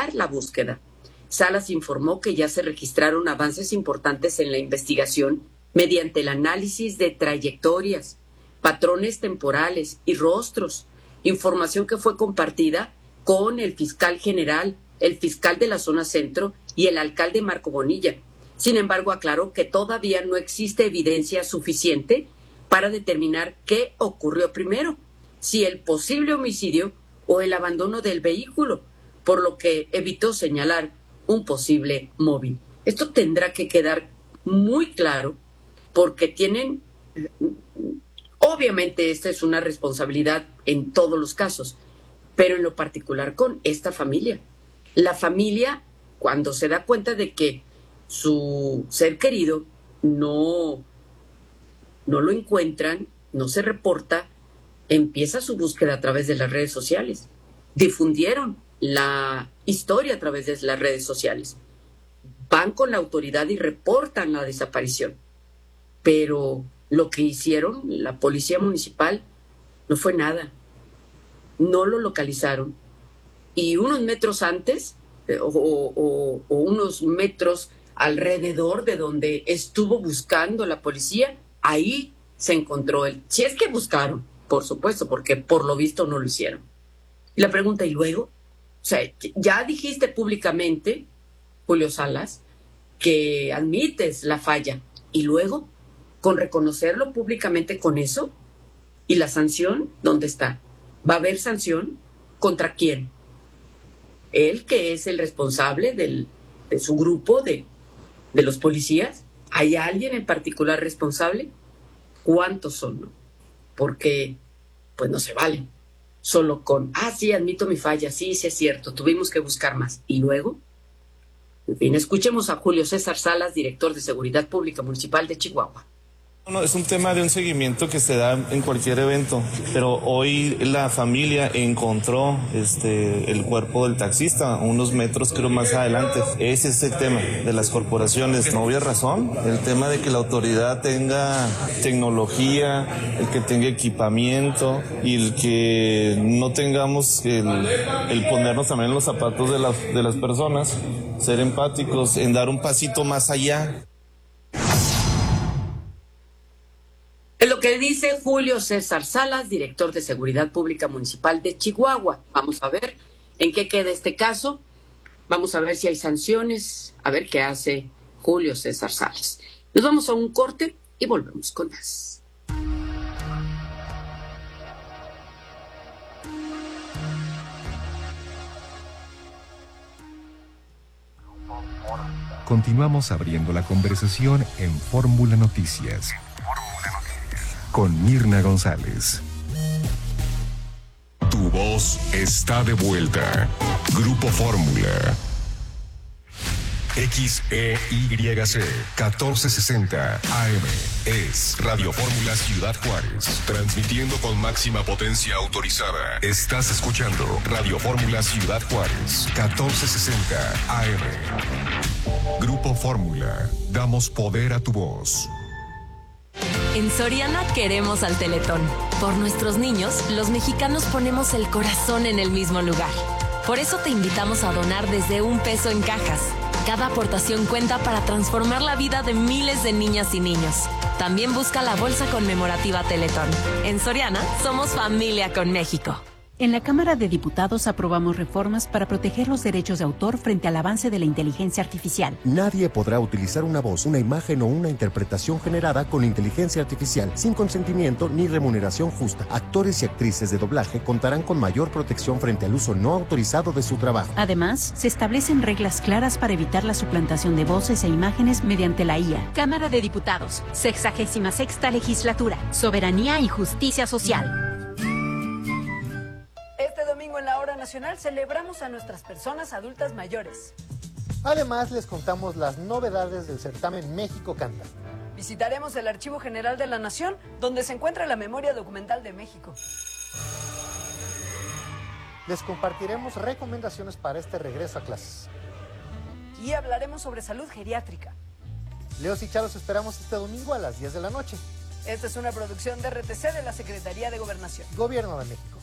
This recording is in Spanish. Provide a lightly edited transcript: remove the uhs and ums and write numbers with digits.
iniciar la búsqueda. Salas informó que ya se registraron avances importantes en la investigación mediante el análisis de trayectorias, patrones temporales y rostros, información que fue compartida con el fiscal general, el fiscal de la zona centro y el alcalde Marco Bonilla. Sin embargo, aclaró que todavía no existe evidencia suficiente para determinar qué ocurrió primero, si el posible homicidio o el abandono del vehículo, por lo que evitó señalar un posible móvil. Esto tendrá que quedar muy claro porque tienen, obviamente esta es una responsabilidad en todos los casos, pero en lo particular con esta familia. La familia, cuando se da cuenta de que su ser querido no lo encuentran, no se reporta, empieza su búsqueda a través de las redes sociales. Difundieron la historia a través de las redes sociales. Van con la autoridad y reportan la desaparición. Pero lo que hicieron la policía municipal no fue nada. No lo localizaron. Y unos metros antes, o unos metros alrededor de donde estuvo buscando la policía, ahí se encontró él. Si es que buscaron, por supuesto, porque por lo visto no lo hicieron. Y la pregunta, ¿y luego? O sea, ya dijiste públicamente, Julio Salas, que admites la falla. ¿Y luego? ¿Con reconocerlo públicamente con eso? ¿Y la sanción? ¿Dónde está? ¿Va a haber sanción? ¿Contra quién? Él, que es el responsable de su grupo de los policías. ¿Hay alguien en particular responsable? ¿Cuántos son? ¿No? Porque, pues no se vale. Solo con, sí, admito mi falla, sí es cierto, tuvimos que buscar más. ¿Y luego? En fin, escuchemos a Julio César Salas, director de Seguridad Pública Municipal de Chihuahua. No, es un tema de un seguimiento que se da en cualquier evento, pero hoy la familia encontró el cuerpo del taxista unos metros creo más adelante. Ese es el tema de las corporaciones. No había razón, el tema de que la autoridad tenga tecnología, el que tenga equipamiento y el que no tengamos el ponernos también en los zapatos de las personas, ser empáticos, en dar un pasito más allá. Es lo que dice Julio César Salas, director de Seguridad Pública Municipal de Chihuahua. Vamos a ver en qué queda este caso. Vamos a ver si hay sanciones, a ver qué hace Julio César Salas. Nos vamos a un corte y volvemos con más. Continuamos abriendo la conversación en Fórmula Noticias con Mirna González. Tu voz está de vuelta. Grupo Fórmula. XEYC 1460 AM es Radio Fórmula Ciudad Juárez, transmitiendo con máxima potencia autorizada. Estás escuchando Radio Fórmula Ciudad Juárez 1460 AM. Grupo Fórmula, damos poder a tu voz. En Soriana queremos al Teletón. Por nuestros niños, los mexicanos ponemos el corazón en el mismo lugar. Por eso te invitamos a donar desde $1 en cajas. Cada aportación cuenta para transformar la vida de miles de niñas y niños. También busca la bolsa conmemorativa Teletón. En Soriana, somos familia con México. En la Cámara de Diputados aprobamos reformas para proteger los derechos de autor frente al avance de la inteligencia artificial. Nadie podrá utilizar una voz, una imagen o una interpretación generada con inteligencia artificial sin consentimiento ni remuneración justa. Actores y actrices de doblaje contarán con mayor protección frente al uso no autorizado de su trabajo. Además, se establecen reglas claras para evitar la suplantación de voces e imágenes mediante la IA. Cámara de Diputados, 66ª Legislatura, Soberanía y Justicia Social. Este domingo en la Hora Nacional celebramos a nuestras personas adultas mayores. Además, les contamos las novedades del certamen México Canta. Visitaremos el Archivo General de la Nación, donde se encuentra la memoria documental de México. Les compartiremos recomendaciones para este regreso a clases. Y hablaremos sobre salud geriátrica. Leos y Charos esperamos este domingo a las 10 de la noche. Esta es una producción de RTC de la Secretaría de Gobernación. Gobierno de México.